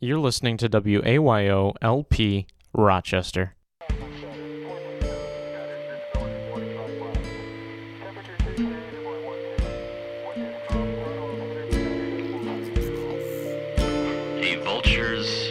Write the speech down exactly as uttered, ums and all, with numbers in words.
You're listening to W A Y O L P Rochester. A vulture's